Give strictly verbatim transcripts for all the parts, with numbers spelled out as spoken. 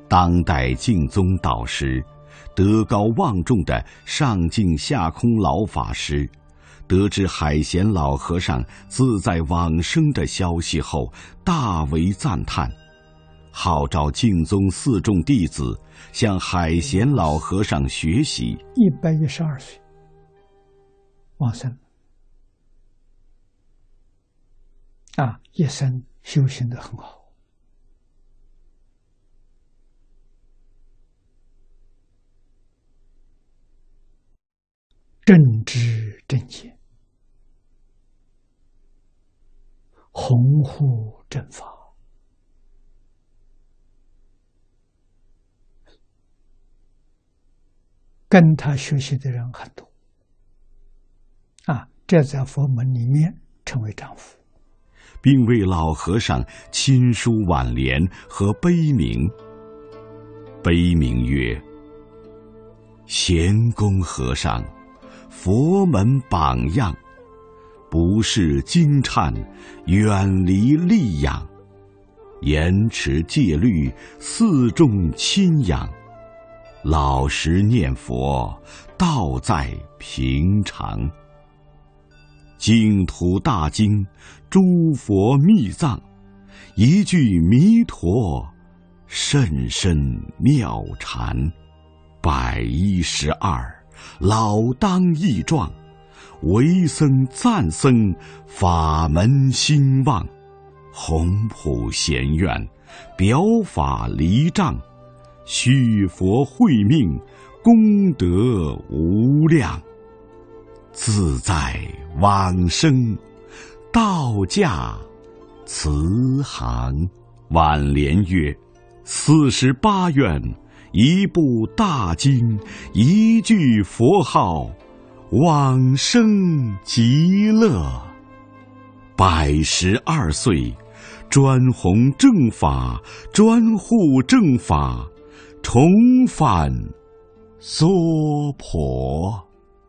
当代净宗导师，德高望重的上净下空老法师，得知海贤老和尚自在往生的消息后，大为赞叹，号召净宗四众弟子向海贤老和尚学习。 一百一十二岁往生啊，一生修行得很好。正知正见，弘护正法，跟他学习的人很多啊，这在佛门里面称为丈夫， 并为老和尚亲书挽联和碑铭。碑铭曰：贤公和尚，佛门榜样，不是惊颤，远离戾养，严持戒律，四众亲仰，老实念佛，道在平常。净土大经，诸佛密藏，一句弥陀，甚深妙禅。百一十二，老当益壮，为僧赞僧，法门兴旺。宏普贤愿，表法离障，续佛慧命，功德无量。自在往生，道驾慈航。挽联曰：四十八愿，一部大经，一句佛号，往生极乐。百十二岁，专弘正法，专护正法，重返娑婆。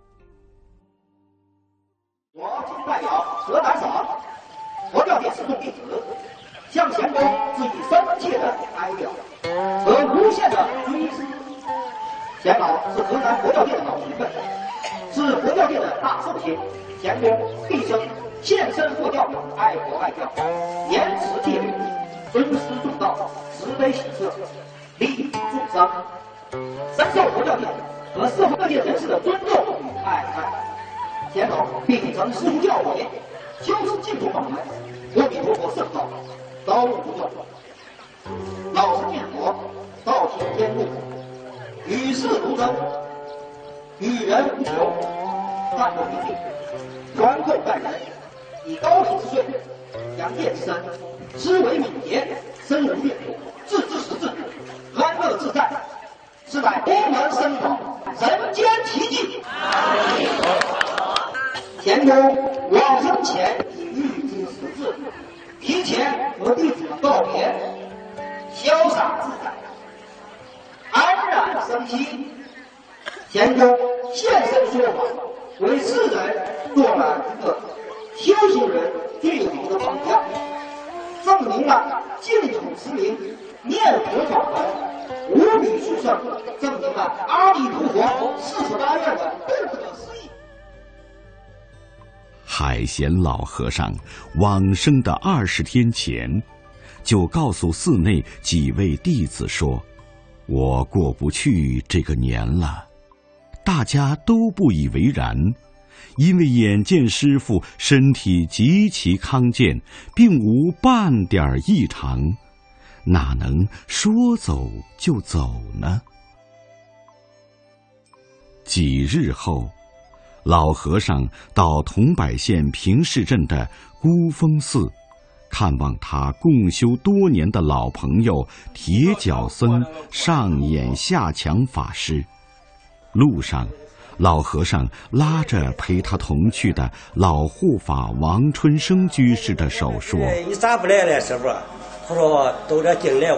我今天代表河南省佛教界四众弟子，向贤公致以深切的哀悼和无限的追思。贤老是河南佛教界的老学问，是佛教界的大寿星。贤公毕生献身佛教，爱国爱教，严持戒律，尊师重道，慈悲喜舍，利益众生，深受佛教界和社会各界人士的尊重与爱戴。贤老并曾师出教诲，修持净土法门，阿弥陀佛圣道，高悟不断。老实念佛，道体天路，与世无争，与人无求，淡泊平静，宽厚待人，以高品之税，扬业之身，思维敏捷，深入阅读，自知识智，安乐自在，是乃佛门僧法人间奇迹。贤公往生前已预知时至，提前和弟子们告别，潇洒自在，安然生息。贤公现身说法，为世人做了一个修行人最好的榜样，证明了净土持名念佛法门无比殊胜，证明了阿弥陀佛四十八愿的不可思议。 海贤老和尚往生的二十天前，就告诉寺内几位弟子说：“我过不去这个年了。”大家都不以为然，因为眼见师父身体极其康健，并无半点异常，哪能说走就走呢？几日后，老和尚到桐柏县平市镇的孤峰寺，看望他共修多年的老朋友铁脚僧上演下强法师。路上，老和尚拉着陪他同去的老护法王春生居士的手说：“ 你咋不来了，师傅？他说：“都这进来。”